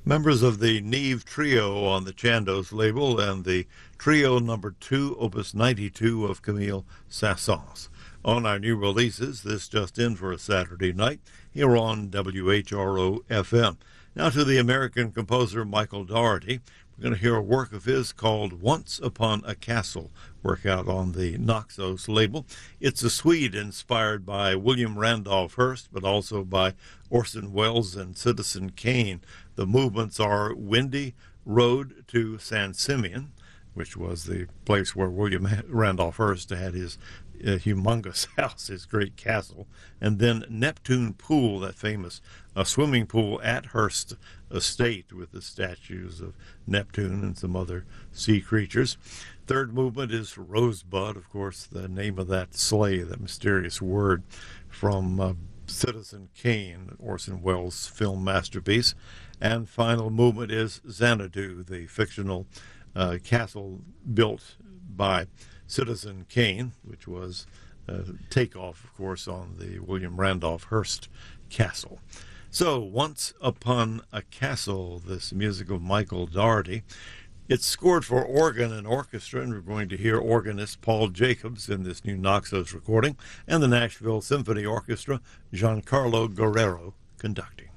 Members of the Neve Trio on the Chandos label and the Trio number 2, Opus 92 of Camille Saint-Saëns. On our new releases, this just in for a Saturday night here on WHRO-FM. Now to the American composer Michael Daugherty. We're going to hear a work of his called Once Upon a Castle, work out on the Naxos label. It's a suite inspired by William Randolph Hearst, but also by Orson Welles and Citizen Kane. The movements are Windy Road to San Simeon, which was the place where William Randolph Hearst had his humongous house, his great castle, and then Neptune Pool, that famous swimming pool at Hearst Estate with the statues of Neptune and some other sea creatures. Third movement is Rosebud, of course, the name of that sleigh, that mysterious word from Citizen Kane, Orson Welles' film masterpiece. And final movement is Xanadu, the fictional castle built by Citizen Kane, which was takeoff, of course, on the William Randolph Hearst castle. So, Once Upon a Castle, this music of Michael Daugherty. It's scored for organ and orchestra, and we're going to hear organist Paul Jacobs in this new Naxos recording, and the Nashville Symphony Orchestra, Giancarlo Guerrero conducting.